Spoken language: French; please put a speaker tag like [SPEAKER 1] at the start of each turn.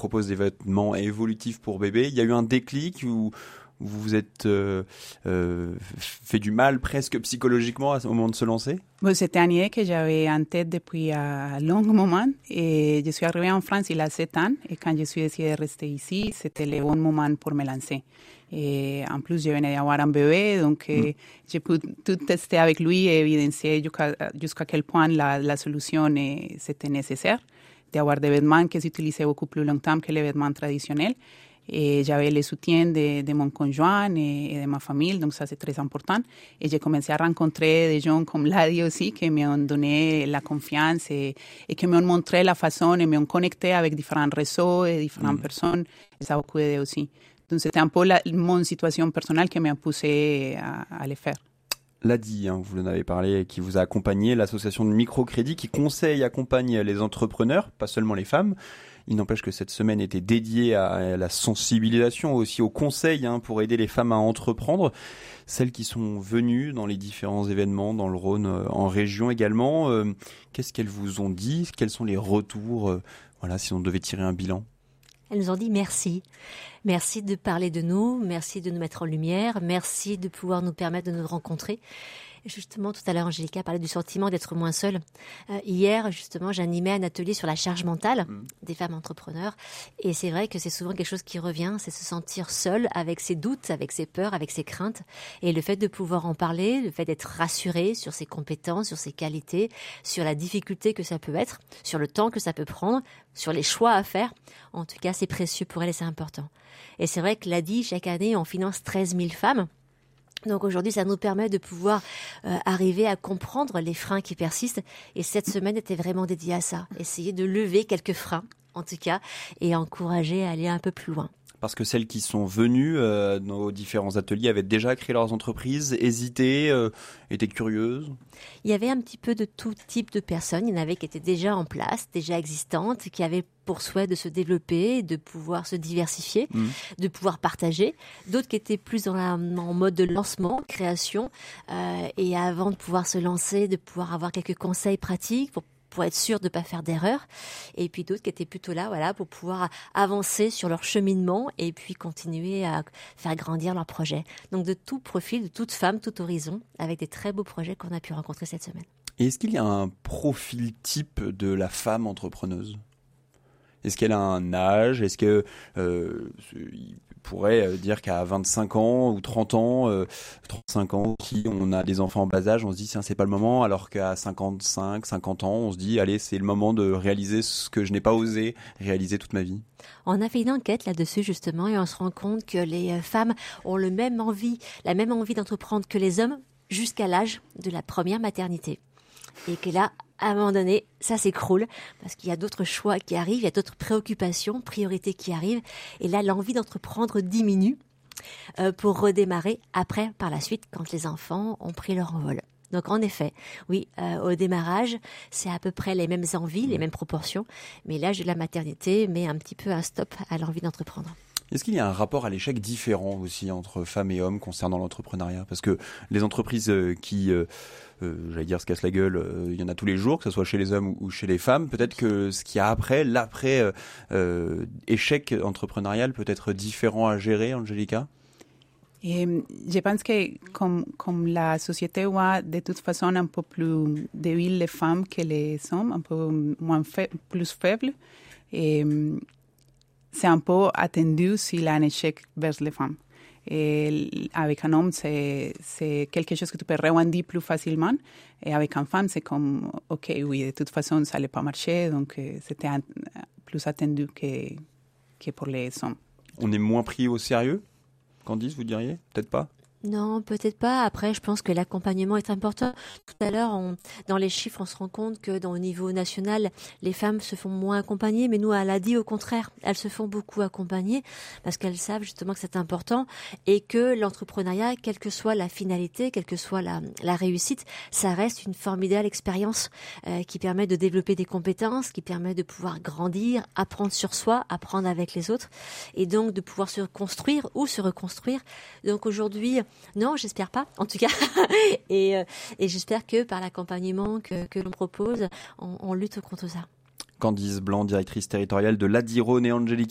[SPEAKER 1] propose des vêtements évolutifs pour bébés. Il y a eu un déclic où vous vous êtes fait du mal presque psychologiquement au moment de se lancer?
[SPEAKER 2] Bon, c'était une idée que j'avais en tête depuis un long moment. Et je suis arrivée en France il y a 7 ans. Et quand je suis décidée de rester ici, c'était le bon moment pour me lancer. Et en plus, je venais d'avoir un bébé, donc j'ai pu tout tester avec lui et évidencier jusqu'à quel point la solution c'était nécessaire, d'avoir des vêtements qui s'utilisaient beaucoup plus longtemps que les vêtements traditionnels. Et j'avais le soutien de mon conjoint et de ma famille, donc ça c'est très important. Et j'ai commencé à rencontrer des gens comme Ladi aussi, qui m'ont donné la confiance et qui m'ont montré la façon et m'ont connecté avec différents réseaux et différentes personnes. Et ça a beaucoup aidé aussi. Donc c'était un peu mon situation personnelle qui m'a poussé à le faire.
[SPEAKER 1] Ladi, vous en avez parlé, qui vous a accompagné, l'association de microcrédit qui conseille et accompagne les entrepreneurs, pas seulement les femmes. Il n'empêche que cette semaine était dédiée à la sensibilisation, aussi au conseil pour aider les femmes à entreprendre. Celles qui sont venues dans les différents événements, dans le Rhône, en région également, qu'est-ce qu'elles vous ont dit? Quels sont les retours, si on devait tirer un bilan?
[SPEAKER 3] Elles nous ont dit merci. Merci de parler de nous, merci de nous mettre en lumière, merci de pouvoir nous permettre de nous rencontrer. Justement, tout à l'heure, Angélica parlait du sentiment d'être moins seule. Hier, justement, j'animais un atelier sur la charge mentale des femmes entrepreneurs. Et c'est vrai que c'est souvent quelque chose qui revient, c'est se sentir seule avec ses doutes, avec ses peurs, avec ses craintes. Et le fait de pouvoir en parler, le fait d'être rassurée sur ses compétences, sur ses qualités, sur la difficulté que ça peut être, sur le temps que ça peut prendre, sur les choix à faire. En tout cas, c'est précieux pour elle et c'est important. Et c'est vrai que l'ADI, chaque année, on finance 13 000 femmes. Donc aujourd'hui, ça nous permet de pouvoir arriver à comprendre les freins qui persistent. Et cette semaine était vraiment dédiée à ça. Essayer de lever quelques freins, en tout cas, et encourager à aller un peu plus loin.
[SPEAKER 1] Parce que celles qui sont venues dans nos différents ateliers avaient déjà créé leurs entreprises, hésitaient, étaient curieuses.
[SPEAKER 3] Il y avait un petit peu de tout type de personnes. Il y en avait qui étaient déjà en place, déjà existantes, qui avaient pour souhait de se développer, de pouvoir se diversifier, de pouvoir partager. D'autres qui étaient plus en mode de lancement, création, et avant de pouvoir se lancer, de pouvoir avoir quelques conseils pratiques pour être sûr de ne pas faire d'erreur. Et puis d'autres qui étaient plutôt là, pour pouvoir avancer sur leur cheminement et puis continuer à faire grandir leur projet. Donc de tout profil, de toute femme, tout horizon, avec des très beaux projets qu'on a pu rencontrer cette semaine.
[SPEAKER 1] Et est-ce qu'il y a un profil type de la femme entrepreneuse ? Est-ce qu'elle a un âge ? Est-ce que il pourrait dire qu'à 25 ans ou 30 ans, 35 ans, qui on a des enfants en bas âge, on se dit tiens, c'est pas le moment, alors qu'à 55, 50 ans, on se dit allez, c'est le moment de réaliser ce que je n'ai pas osé réaliser toute ma vie.
[SPEAKER 3] On a fait une enquête là-dessus justement et on se rend compte que les femmes ont la même envie d'entreprendre que les hommes jusqu'à l'âge de la première maternité. Et que là, à un moment donné, ça s'écroule parce qu'il y a d'autres choix qui arrivent, il y a d'autres préoccupations, priorités qui arrivent. Et là, l'envie d'entreprendre diminue pour redémarrer après, par la suite, quand les enfants ont pris leur envol. Donc en effet, oui, au démarrage, c'est à peu près les mêmes envies, les mêmes proportions. Mais l'âge de la maternité met un petit peu un stop à l'envie d'entreprendre.
[SPEAKER 1] Est-ce qu'il y a un rapport à l'échec différent aussi entre femmes et hommes concernant l'entrepreneuriat ? Parce que les entreprises qui, se cassent la gueule, il y en a tous les jours, que ce soit chez les hommes ou chez les femmes. Peut-être que ce qu'il y a après, échec entrepreneurial peut être différent à gérer, Angélica ?
[SPEAKER 2] Et je pense que comme la société voit de toute façon un peu plus débiles les femmes que les hommes, un peu plus faibles, et c'est un peu attendu s'il y a un échec vers les femmes. Et avec un homme, c'est quelque chose que tu peux rebondir plus facilement. Et avec une femme, c'est comme, OK, oui, de toute façon, ça n'allait pas marcher. Donc, c'était plus attendu que pour les hommes.
[SPEAKER 1] On est moins pris au sérieux, Candice, vous diriez ? Peut-être pas ?
[SPEAKER 3] Non, peut-être pas. Après, je pense que l'accompagnement est important. Tout à l'heure, dans les chiffres, on se rend compte que au niveau national, les femmes se font moins accompagner. Mais nous, à l'ADI, au contraire, elles se font beaucoup accompagner parce qu'elles savent justement que c'est important et que l'entrepreneuriat, quelle que soit la finalité, quelle que soit la réussite, ça reste une formidable expérience qui permet de développer des compétences, qui permet de pouvoir grandir, apprendre sur soi, apprendre avec les autres et donc de pouvoir se construire ou se reconstruire. Donc aujourd'hui, non, j'espère pas, en tout cas. et j'espère que par l'accompagnement que l'on propose, on lutte contre ça.
[SPEAKER 1] Candice Blanc, directrice territoriale de l'ADI Rhône, et Angélica